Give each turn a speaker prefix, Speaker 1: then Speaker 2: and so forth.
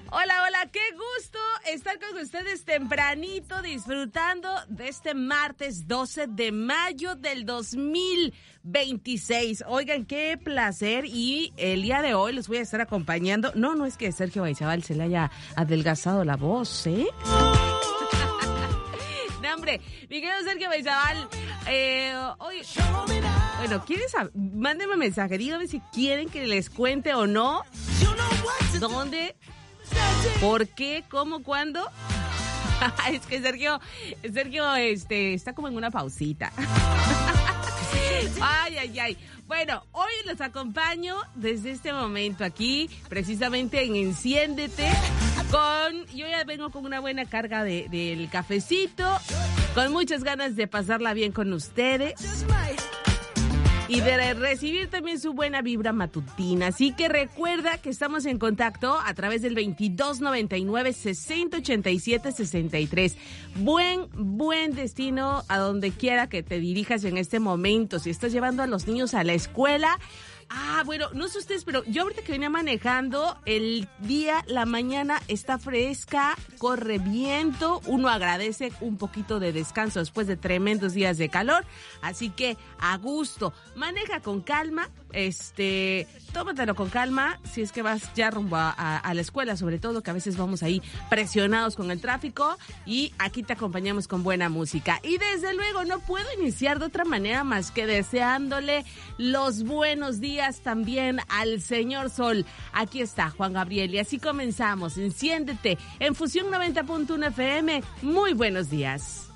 Speaker 1: Hola, hola, qué gusto estar con ustedes tempranito disfrutando de este martes 12 de mayo del 2026. Oigan, qué placer, y el día de hoy los voy a estar acompañando. No es que Sergio Baizabal se le haya adelgazado la voz, ¿eh? No, hombre, mi querido Sergio Baizabal, hoy... Bueno, mándenme un mensaje, díganme si quieren que les cuente o no. ¿Dónde? ¿Por qué? ¿Cómo? ¿Cuándo? Es que Sergio, está como en una pausita. Ay. Bueno, hoy los acompaño desde este momento aquí, precisamente en Enciéndete, yo ya vengo con una buena carga del cafecito, con muchas ganas de pasarla bien con ustedes y de recibir también su buena vibra matutina. Así que recuerda que estamos en contacto a través del 2299-6087-63. Buen destino a donde quiera que te dirijas en este momento. Si estás llevando a los niños a la escuela... bueno, no sé ustedes, pero yo ahorita que venía manejando, la mañana está fresca, corre viento, uno agradece un poquito de descanso después de tremendos días de calor, así que a gusto, maneja con calma, tómatelo con calma, si es que vas ya rumbo a la escuela, sobre todo que a veces vamos ahí presionados con el tráfico, y aquí te acompañamos con buena música. Y desde luego no puedo iniciar de otra manera más que deseándole los buenos días también al señor Sol. Aquí está Juan Gabriel y así comenzamos. Enciéndete en Fusión 90.1 FM. Muy buenos días.